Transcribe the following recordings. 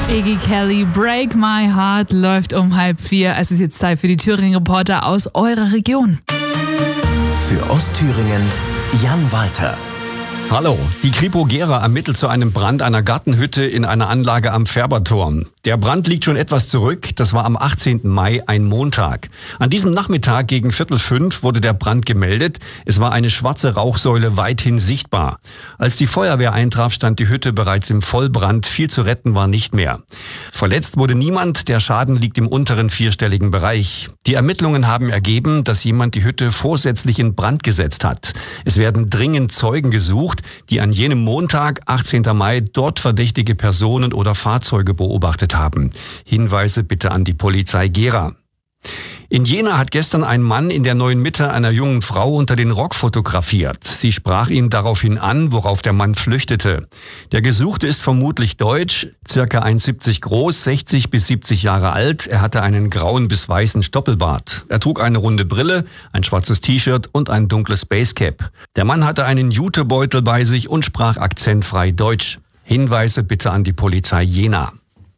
Iggy Kelly, Break My Heart läuft um 3:30. Es ist jetzt Zeit für die Thüringen-Reporter aus eurer Region. Für Ostthüringen Jan Walter. Hallo, die Kripo Gera ermittelt zu einem Brand einer Gartenhütte in einer Anlage am Färberturm. Der Brand liegt schon etwas zurück, das war am 18. Mai, ein Montag. An diesem Nachmittag gegen 4:45 wurde der Brand gemeldet. Es war eine schwarze Rauchsäule weithin sichtbar. Als die Feuerwehr eintraf, stand die Hütte bereits im Vollbrand. Viel zu retten war nicht mehr. Verletzt wurde niemand, der Schaden liegt im unteren vierstelligen Bereich. Die Ermittlungen haben ergeben, dass jemand die Hütte vorsätzlich in Brand gesetzt hat. Es werden dringend Zeugen gesucht, die an jenem Montag, 18. Mai, dort verdächtige Personen oder Fahrzeuge beobachtet haben. Hinweise bitte an die Polizei Gera. In Jena hat gestern ein Mann in der Neuen Mitte einer jungen Frau unter den Rock fotografiert. Sie sprach ihn daraufhin an, worauf der Mann flüchtete. Der Gesuchte ist vermutlich deutsch, circa 1,70 groß, 60 bis 70 Jahre alt. Er hatte einen grauen bis weißen Stoppelbart. Er trug eine runde Brille, ein schwarzes T-Shirt und ein dunkles Basecap. Der Mann hatte einen Jutebeutel bei sich und sprach akzentfrei Deutsch. Hinweise bitte an die Polizei Jena.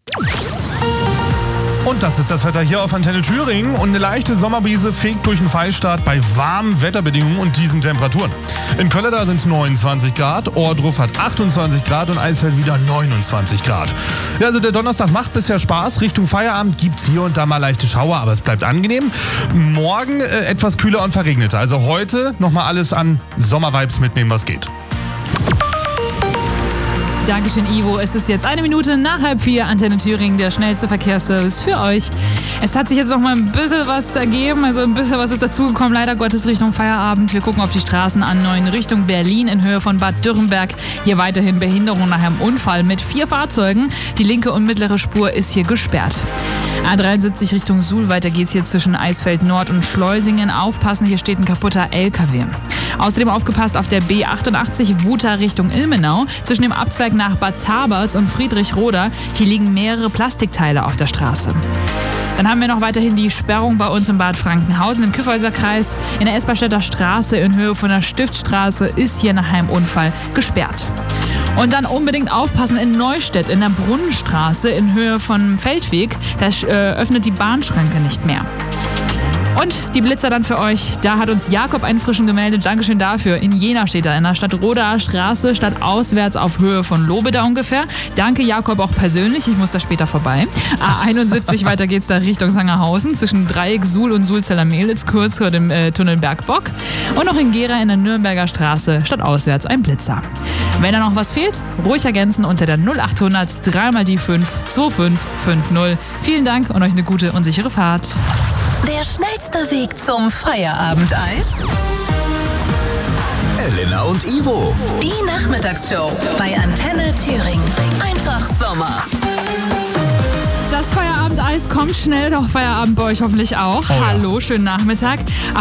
Und das ist das Wetter hier auf Antenne Thüringen. Und eine leichte Sommerbrise fegt durch den Fallstart bei warmen Wetterbedingungen und diesen Temperaturen. In Kölleda sind es 29 Grad, Ohrdruf hat 28 Grad und Eisfeld wieder 29 Grad. Ja, also der Donnerstag macht bisher Spaß. Richtung Feierabend gibt es hier und da mal leichte Schauer, aber es bleibt angenehm. Morgen etwas kühler und verregneter. Also heute nochmal alles an Sommervibes mitnehmen, was geht. Dankeschön, Ivo. Es ist jetzt 1 Minute nach 3:30. Antenne Thüringen, der schnellste Verkehrsservice für euch. Es hat sich jetzt noch mal ein bisschen was ergeben, also ein bisschen was ist dazugekommen. Leider Gottes Richtung Feierabend. Wir gucken auf die Straßen an 9 Richtung Berlin in Höhe von Bad Dürrenberg. Hier weiterhin Behinderung nach einem Unfall mit 4 Fahrzeugen. Die linke und mittlere Spur ist hier gesperrt. A73 Richtung Suhl. Weiter geht's hier zwischen Eisfeld Nord und Schleusingen. Aufpassen, hier steht ein kaputter LKW. Außerdem aufgepasst auf der B88 Wuta Richtung Ilmenau. Zwischen dem Abzweig nach Bad Tabers und Friedrichroda. Hier liegen mehrere Plastikteile auf der Straße. Dann haben wir noch weiterhin die Sperrung bei uns in Bad Frankenhausen im Kyffhäuserkreis. In der Esberstädter Straße in Höhe von der Stiftstraße ist hier nach einem Unfall gesperrt. Und dann unbedingt aufpassen in Neustädt in der Brunnenstraße in Höhe von Feldweg. Da öffnet die Bahnschranke nicht mehr. Und die Blitzer dann für euch. Da hat uns Jakob einen frischen gemeldet. Dankeschön dafür. In Jena steht er in der Stadtrodaer Straße, stadtauswärts auf Höhe von Lobeda ungefähr. Danke Jakob auch persönlich. Ich muss da später vorbei. A71 weiter geht's da Richtung Sangerhausen zwischen Dreieck Suhl und Sulzeller Mehlitz kurz vor dem Tunnel Bergbock. Und noch in Gera in der Nürnberger Straße stadtauswärts ein Blitzer. Wenn da noch was fehlt, ruhig ergänzen unter der 0800 3 die 5 2550. Vielen Dank und euch eine gute und sichere Fahrt. Der schnellste Weg zum Feierabendeis? Elena und Ivo. Die Nachmittagsshow bei Antenne Thüringen. Einfach Sommer. Das Feierabendeis kommt schnell, doch Feierabend bei euch hoffentlich auch. Oh ja. Hallo, schönen Nachmittag.